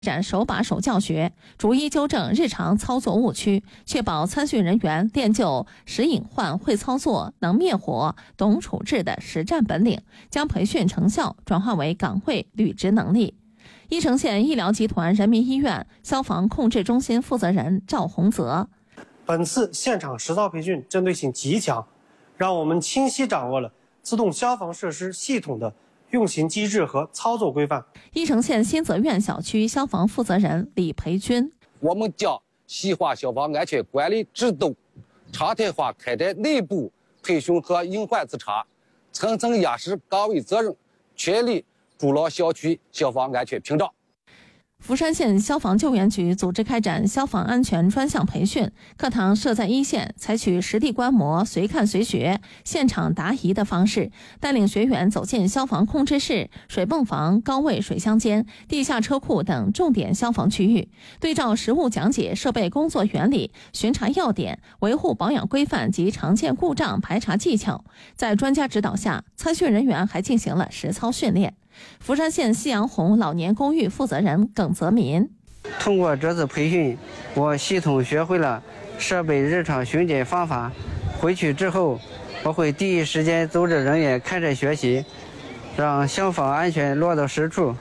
展手把手教学，逐一纠正日常操作误区，确保参训人员练就识隐患、会操作、能灭火、懂处置的实战本领，将培训成效转化为岗位履职能力。义城县医疗集团人民医院消防控制中心负责人赵洪泽： 本次现场实操培训针对性极强，让我们清晰掌握了自动消防设施系统的运行机制和操作规范。 义城县新泽苑小区消防负责人李培军： 我们将细化消防安全管理制度，常态化开展内部培训和隐患自查，层层压实岗位责任，全力筑牢小区消防安全屏障。 福山县消防救援局组织开展消防安全专项培训，课堂设在一线，采取实地观摩、随看随学、现场答疑的方式，带领学员走进消防控制室、水泵房、高位水箱间、地下车库等重点消防区域，对照实物讲解设备工作原理、巡查要点、维护保养规范及常见故障排查技巧。在专家指导下，参训人员还进行了实操训练。福山县夕阳红老年公寓负责人耿泽民： 通过这次培训，我系统学会了设备日常巡检方法。回去之后，我会第一时间组织人员开展学习，让消防安全落到实处。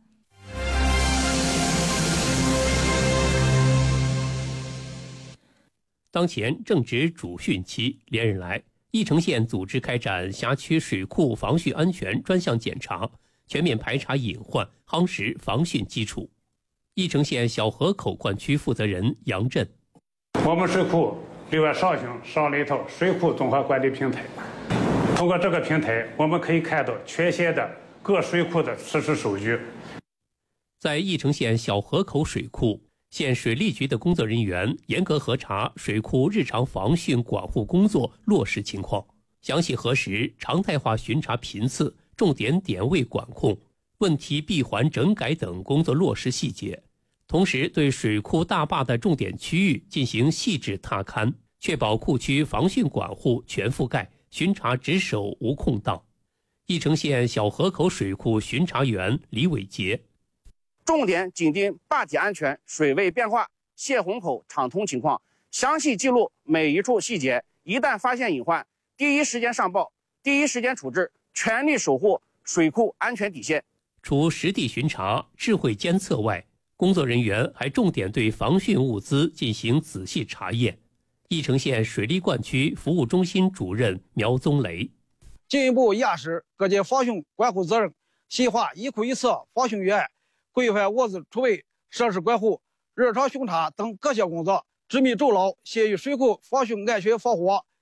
当前正值主汛期，连日来，义城县组织开展辖区水库防汛安全专项检查，全面排查隐患，夯实防汛基础。义城县小河口灌区负责人杨震： 我们水库另外上了一套水库综合管理平台，通过这个平台，我们可以看到全县的各水库的实时数据。 在义城县小河口水库，县水利局的工作人员严格核查水库日常防汛管护工作落实情况，详细核实常态化巡查频次、重点点位管控、问题闭环整改等工作落实细节，同时对水库大坝的重点区域进行细致踏勘，确保库区防汛管护全覆盖，巡查值守无空档。义城县小河口水库巡查员李伟杰： 重点紧盯坝体安全、水位变化、泄洪口畅通情况，详细记录每一处细节，一旦发现隐患，第一时间上报，第一时间处置，全力守护水库安全底线。 除实地巡查、智慧监测外，工作人员还重点对防汛物资进行仔细查验。义城县水利灌区服务中心主任苗宗雷： 进一步压实各界防汛管护责任，细化一库一测防汛预案，规范物资储备、设施管护、日常巡查等各项工作，执迷周劳，协于水库防汛安全防护网。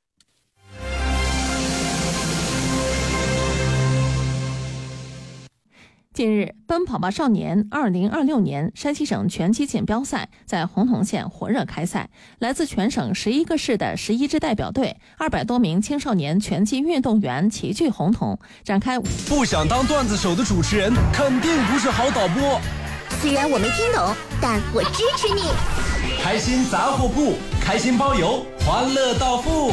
近日，奔跑吧少年2026年山西省拳击锦标赛在洪洞县火热开赛，来自全省11个市的11支代表队，200多名青少年拳击运动员齐聚洪洞，展开。 不想当段子手的主持人，肯定不是好导播。 虽然我没听懂，但我支持你。 开心杂货铺，开心包邮，欢乐到付。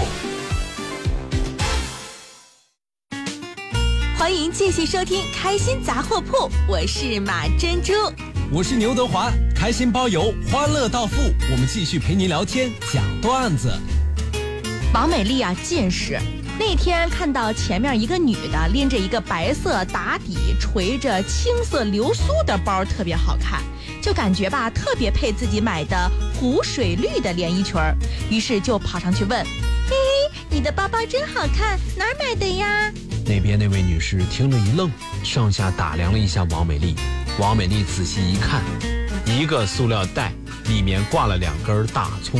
欢迎继续收听开心杂货铺，我是马珍珠， 我是牛德华。开心包邮，欢乐到付，我们继续陪您聊天讲段子。 王美丽啊，近视。那天看到前面一个女的拎着一个白色打底、垂着青色流苏的包，特别好看，就感觉吧特别配自己买的湖水绿的连衣裙，于是就跑上去问：嘿，你的包包真好看，哪儿买的呀？ 那边那位女士听着一愣，上下打量了一下王美丽。王美丽仔细一看，一个塑料袋里面挂了2根大葱。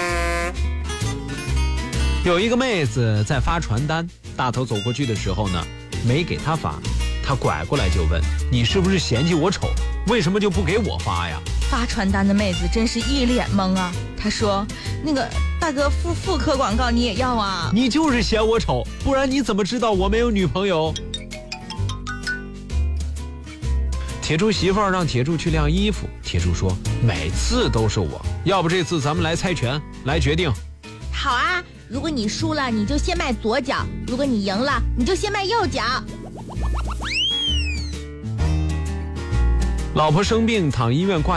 有一个妹子在发传单，大头走过去的时候呢，没给她发，她拐过来就问：你是不是嫌弃我丑？为什么就不给我发呀？ 发传单的妹子真是一脸懵啊。她说：那个大哥，妇科广告你也要啊？ 你就是嫌我丑，不然你怎么知道我没有女朋友？铁柱媳妇儿让铁柱去晾衣服，铁柱说：每次都是我，要不这次咱们来猜拳，来决定。 好啊，如果你输了你就先迈左脚，如果你赢了你就先迈右脚。 老婆生病躺医院挂